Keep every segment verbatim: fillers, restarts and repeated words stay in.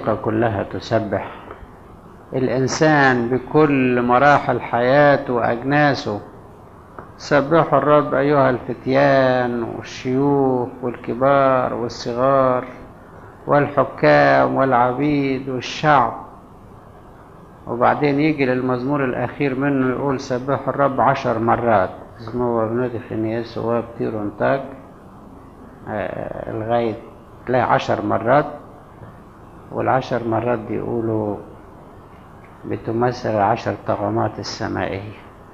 الخليقة كلها تسبح، الإنسان بكل مراحل حياته وأجناسه. سبحوا الرب أيها الفتيان والشيوخ والكبار والصغار والحكام والعبيد والشعب. وبعدين يجي للمزمور الأخير منه يقول سبحوا الرب عشر مرات، اسمه بنودي فينيس وبتيرونتاك آه لغاية تلاقي عشر مرات. والعشر مرات دي يقولوا بتمثل العشر طغمات السمائية،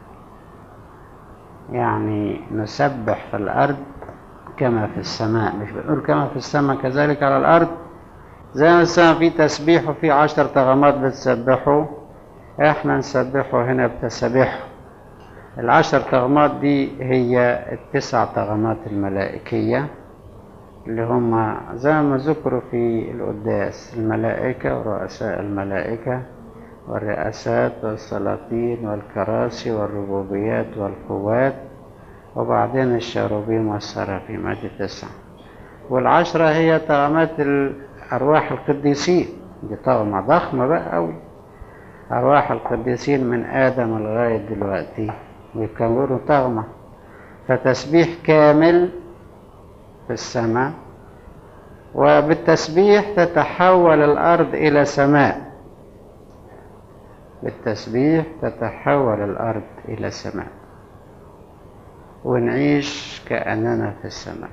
يعني نسبح في الأرض كما في السماء. مش بنقول كما في السماء كذلك على الأرض، زي ما السماء في تسبيح وفي عشر طغمات بتسبحوا، احنا نسبحه هنا بتسبيحه. العشر طغمات دي هي التسع طغمات الملائكية اللي هم زي ما ذكروا في القداس: الملائكة ورؤساء الملائكة والرئاسات والسلاطين والكراسي والربوبيات والقوات، وبعدين الشاروبيم والسرافيم. ادي تسعة. والعشرة هي طغمات أرواح القديسين، دي طغمة ضخمة بقى أوي. أرواح القديسين من آدم لغاية دلوقتي بيكونوا طغمة، فتسبيح كامل في السماء. وبالتسبيح تتحول الأرض إلى سماء، بالتسبيح تتحول الأرض إلى سماء ونعيش كأننا في السماء.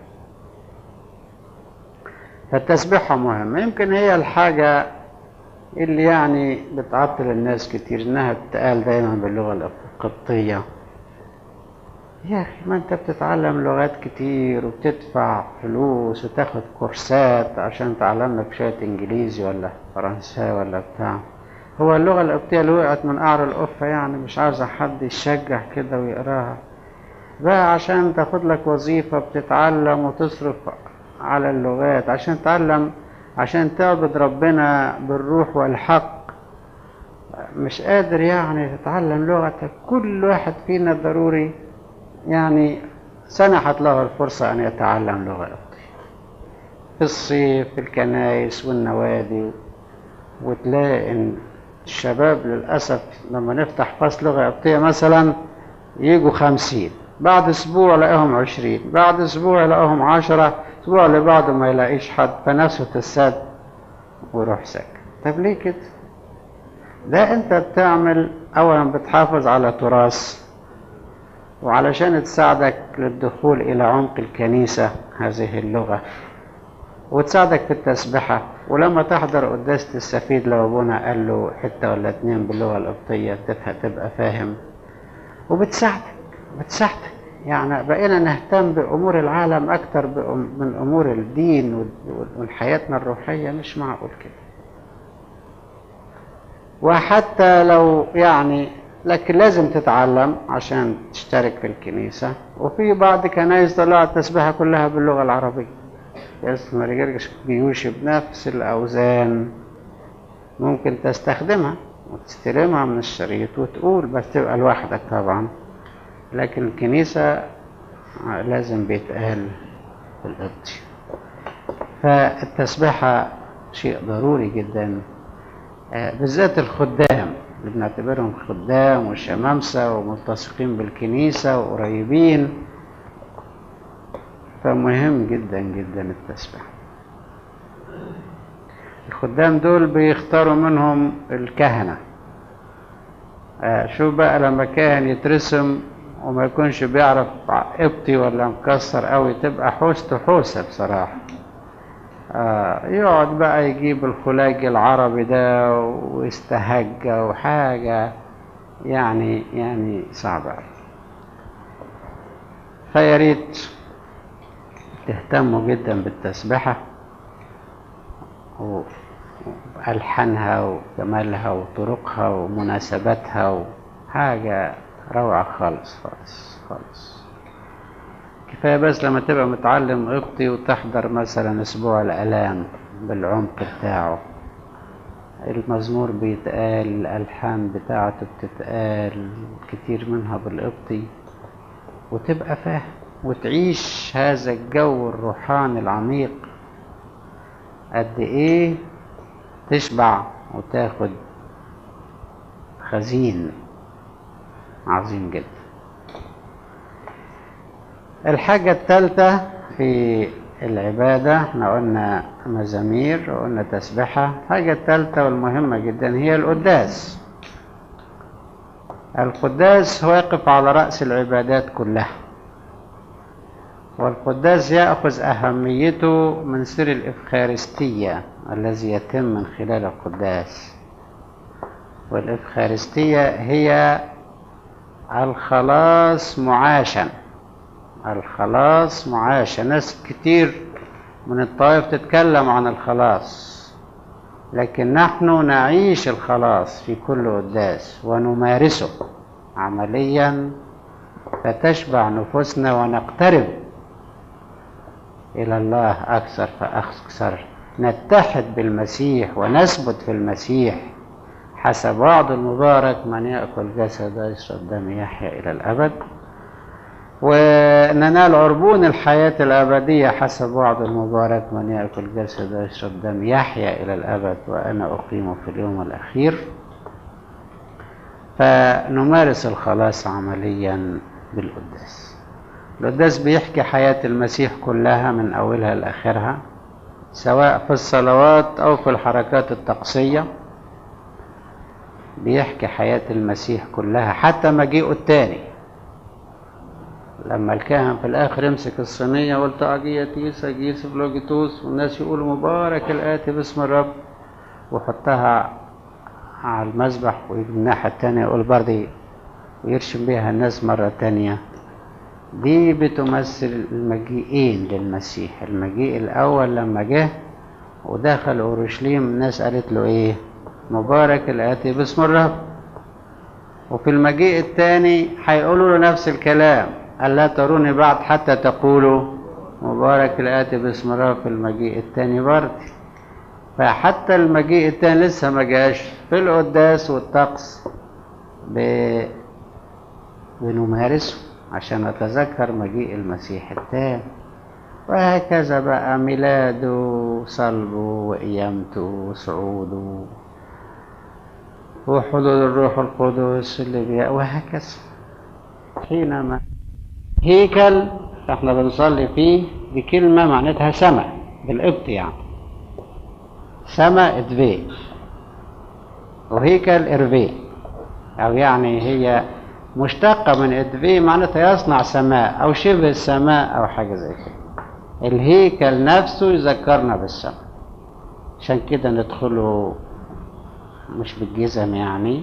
فالتسبيحة مهمة. يمكن هي الحاجة اللي يعني بتعطل الناس كتير، انها بتقال دايما باللغة القبطية. يا اخي ما انت بتتعلم لغات كتير وبتدفع فلوس وتاخد كورسات عشان تعلم لك شوية انجليزي ولا فرنساوي ولا بتاع. هو اللغة القبطية اللي وقعت من قعر القفة يعني مش عاوزة حد يشجع كده ويقراها بقى عشان تاخد لك وظيفة بتتعلم وتصرف على اللغات عشان تعلم، عشان تعبد ربنا بالروح والحق. مش قادر يعني تتعلم لغتك. كل واحد فينا ضروري يعني سنحت له الفرصة أن يتعلم لغة قبطية في الصيف في الكنائس والنوادي. وتلاقي إن الشباب للأسف لما نفتح فصل لغة قبطية مثلا يجوا خمسين، بعد أسبوع لقاهم عشرين، بعد أسبوع لقاهم عشرة، أسبوع اللي بعده ما يلاقيش حد، فنفسه تساد ويروح ساكت. طب ليه كده؟ ده أنت بتعمل أولا بتحافظ على تراث، وعلشان تساعدك للدخول إلى عمق الكنيسة هذه اللغة، وتساعدك في التسبحة. ولما تحضر قداس تستفيد لو أبونا قال له حتة ولا اتنين باللغة القبطية تبقى فاهم، وبتساعدك بتساعدك يعني بقينا نهتم بأمور العالم أكتر من أمور الدين وحياتنا الروحية. مش معقول كده. وحتى لو يعني لكن لازم تتعلم عشان تشترك في الكنيسة. وفي بعض كنايس طلعت تسبيحها كلها باللغة العربية، اسم رجرجش بيوشي بنفس الأوزان، ممكن تستخدمها وتستلمها من الشريط وتقول، بس تبقى لوحدك طبعا. لكن الكنيسة لازم بيتقال بالقبطي. فالتسبيحة شيء ضروري جدا، بالذات الخدام اللي بنعتبرهم خدام وشمامسة وملتصقين بالكنيسة وقريبين. فمهم جدا جدا التسبيح. الخدام دول بيختاروا منهم الكهنة. شوف بقى لما كاهن يترسم وما يكونش بيعرف قبطي ولا مكسر قوي تبقى حوسته حوسة بصراحة. آه يقعد بقى يجيب الخلاج العربي ده ويستهجى وحاجة يعني يعني صعبة. فياريت تهتموا جدا بالتسبيحة وألحانها وجمالها وطرقها ومناسباتها، وحاجة روعة خالص خالص خالص. كفاية بس لما تبقى متعلم قبطي وتحضر مثلا أسبوع الآلام بالعمق بتاعه، المزمور بيتقال، الألحان بتاعته بتتقال كتير منها بالقبطي، وتبقى فاهم وتعيش هذا الجو الروحاني العميق. قد إيه تشبع وتاخد خزين عظيم جدا. الحاجة الثالثة في العبادة، احنا قلنا مزامير وقلنا تسبحة. الحاجة الثالثة والمهمة جدا هي القداس. القداس هو يقف على رأس العبادات كلها، والقداس يأخذ أهميته من سر الإفخارستية الذي يتم من خلال القداس. والإفخارستية هي الخلاص معاشا. الخلاص معاشا. ناس كتير من الطائف تتكلم عن الخلاص، لكن نحن نعيش الخلاص في كل قداس ونمارسه عمليا، فتشبع نفوسنا ونقترب إلى الله أكثر فأكثر. نتحد بالمسيح ونثبت في المسيح. حسب وعد المبارك: من يأكل جسد ويشرب دم يحيا إلى الأبد. وننال عربون الحياة الأبدية حسب وعد المبارك: من يأكل جسد ويشرب دم يحيا إلى الأبد وأنا أقيمه في اليوم الأخير. فنمارس الخلاص عمليا بالقداس. القداس بيحكي حياة المسيح كلها من أولها لآخرها، سواء في الصلوات أو في الحركات الطقسية. بيحكي حياة المسيح كلها حتى مجيئه الثاني، لما الكاهن في الآخر يمسك الصينية قلت أجيتيس أجيس فلوجيتوس، والناس يقولوا مبارك الآتي باسم الرب، وحطها على المذبح ويجي الناحية التانية يقول برضه ويرشم بيها الناس مرة تانية. دي بتمثل المجيئين للمسيح. المجيء الأول لما جه ودخل أورشليم الناس قالت له إيه؟ مبارك الآتي باسم الرب. وفي المجيء الثاني هيقولوا له نفس الكلام: ألا تروني بعد حتى تقولوا مبارك الآتي باسم الرب في المجيء الثاني برضه. فحتى المجيء الثاني لسه ما جاش. في القداس والطقس ب... بنمارسه عشان نتذكر مجيء المسيح الثاني. وهكذا بقى ميلاده وصلبه وقيامته وصعوده وحضور الروح القدس اللي بي... وهكذا. حينما هيكل احنا بنصلي فيه بكلمة معناتها سماء بالقبط، يعني سماء ادفي، وهيكل ارفي، او يعني هي مشتقة من ادفي معناتها يصنع سماء او شبه السماء او حاجة زي كده. الهيكل نفسه يذكرنا بالسماء، عشان كده ندخله مش بالجزم يعني،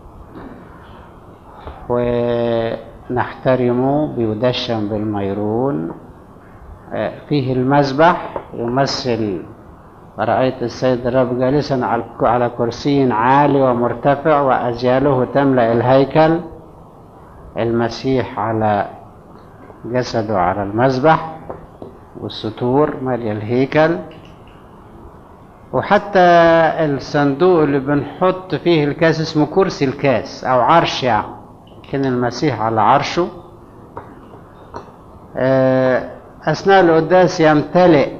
ونحترمه بيدشن بالميرون. فيه المذبح يمثل رأيت السيد الرب جالسا على كرسي عالي ومرتفع وأجياله تملأ الهيكل. المسيح على جسده على المذبح، والسطور مالية الهيكل. وحتى الصندوق اللي بنحط فيه الكاس اسمه كرسي الكاس أو عرش، يعني كان المسيح على عرشه. أثناء القداس يمتلئ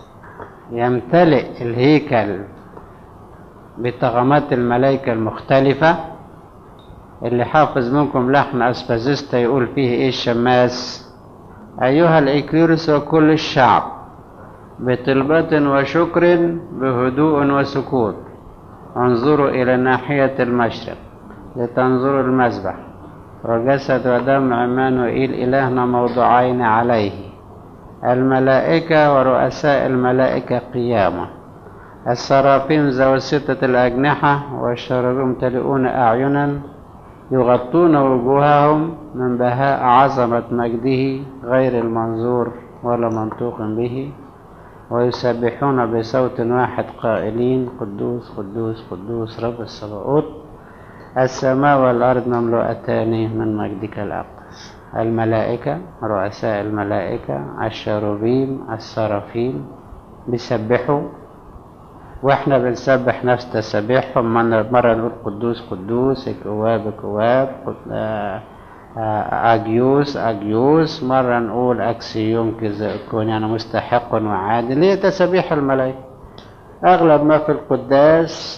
يمتلئ الهيكل بطغمات الملائكة المختلفة. اللي حافظ منكم لحن أسبازيستا يقول فيه إيه الشماس: أيها الإكليروس وكل الشعب، بطلبة وشكر بهدوء وسكوت انظروا إلى ناحية المشرق لتنظروا المذبح، وجسد ودم عمانوئيل إلهنا موضوعين عليه، الملائكة ورؤساء الملائكة قيامة، السرافيم ذوي ستة الأجنحة والشرابيم ممتلئون أعينا يغطون وجوههم من بهاء عظمة مجده غير المنظور ولا منطوق به، ويسبحون بصوت واحد قائلين: قدوس قدوس قدوس رب الصباؤوت، السماء والأرض مملوءتان من مجدك الأقدس. الملائكة، رؤساء الملائكة، الشروبيم، السرافيم بيسبحوا، واحنا بنسبح نفس تسبيحهم. مرة نقول قدوس قدوس، كواب كواب، أجيوس أجيوس، مرة نقول أكسيوم كذا كون، يعني مستحق وعادل. هي تسبيح الملائكة. أغلب ما في القداس